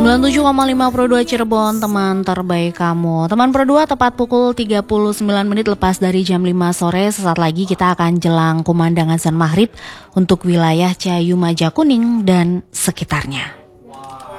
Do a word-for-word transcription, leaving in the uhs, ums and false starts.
sembilan puluh tujuh koma lima Pro dua Cirebon, teman terbaik kamu. Teman Pro dua, tepat pukul tiga puluh sembilan menit lepas dari jam lima sore. Sesaat lagi kita akan jelang kumandang azan maghrib untuk wilayah Ciayu Majakuning dan sekitarnya.